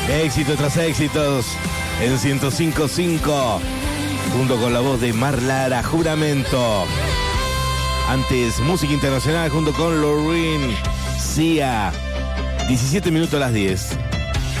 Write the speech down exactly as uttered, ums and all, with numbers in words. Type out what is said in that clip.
Éxito tras éxitos en ciento cinco punto cinco, junto con la voz de Mar Lara, Juramento. Antes, música internacional junto con Loreen, Sia. diecisiete minutos a las diez.